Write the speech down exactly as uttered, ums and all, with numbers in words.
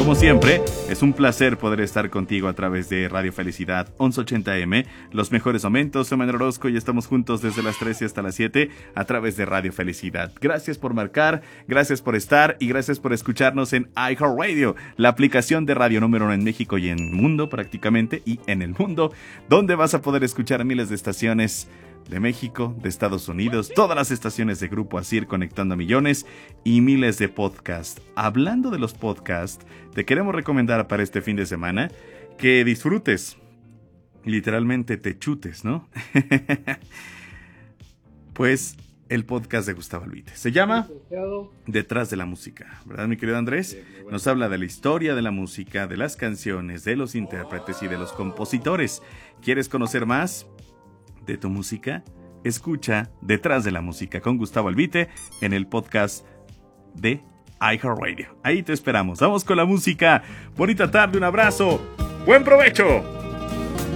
Como siempre, es un placer poder estar contigo a través de Radio Felicidad once ochenta eme. Los mejores momentos, soy Manuel Orozco y estamos juntos desde las trece hasta las siete a través de Radio Felicidad. Gracias por marcar, gracias por estar y gracias por escucharnos en iHeartRadio, la aplicación de radio número uno en México y en el mundo prácticamente, y en el mundo, donde vas a poder escuchar miles de estaciones de México, de Estados Unidos, todas las estaciones de Grupo Asir conectando a millones y miles de podcasts. Hablando de los podcasts, te queremos recomendar para este fin de semana que disfrutes, literalmente te chutes, ¿no? Pues el podcast de Gustavo Albite se llama Detrás de la Música, ¿verdad, mi querido Andrés? Nos habla de la historia de la música, de las canciones, de los intérpretes y de los compositores. ¿Quieres conocer más de tu música? Escucha Detrás de la Música con Gustavo Albite en el podcast de iHeartRadio. Ahí te esperamos. Vamos con la música. Bonita tarde, un abrazo. ¡Buen provecho!